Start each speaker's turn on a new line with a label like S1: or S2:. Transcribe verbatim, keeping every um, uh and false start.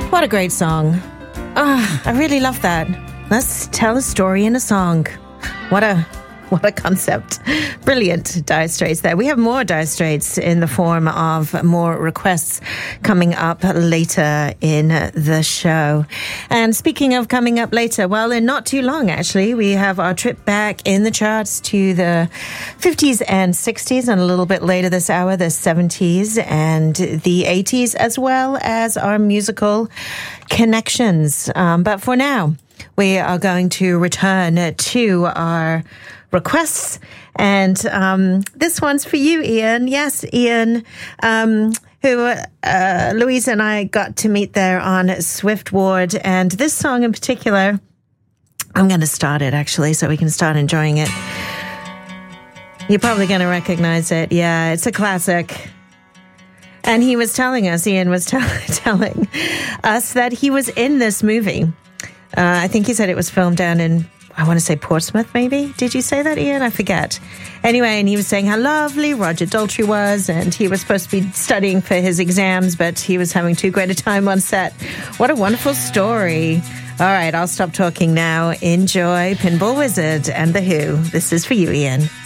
S1: What a great song. Oh, I really love that. Let's tell a story in a song. What a what a concept. Brilliant, Dire Straits there. We have more Dire Straits in the form of more requests coming up later in the show. And speaking of coming up later, well, in not too long, actually, we have our trip back in the charts to the fifties and sixties, and a little bit later this hour, the seventies and the eighties, as well as our musical connections. Um, but for now, we are going to return to our requests. And um, this one's for you, Ian. Yes, Ian, um, who uh, Louise and I got to meet there on Swift Ward. And this song in particular, I'm going to start it, actually, so we can start enjoying it. You're probably going to recognize it. Yeah, it's a classic. And he was telling us, Ian was t- telling us that he was in this movie. Uh, I think he said it was filmed down in, I want to say Portsmouth, maybe? Did you say that, Ian? I forget. Anyway, and he was saying how lovely Roger Daltrey was, and he was supposed to be studying for his exams, but he was having too great a time on set. What a wonderful story. All right, I'll stop talking now. Enjoy Pinball Wizard and The Who. This is for you, Ian.